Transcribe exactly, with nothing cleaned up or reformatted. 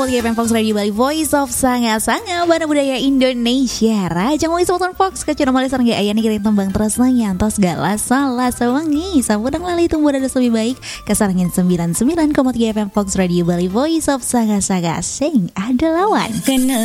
koma tiga F M Fox Radio Bali, Voice of Sanga-Sanga Bana Budaya Indonesia. Raja Mois Soton Fox kecil nomor lisan gak ayah nih kirim tembang terus nyantos gala salah sewangi sampudang lali tumbuh dadas lebih baik kesarangin sembilan puluh sembilan koma tiga F M Fox Radio Bali, Voice of Sanga-Sanga sing ada lawan.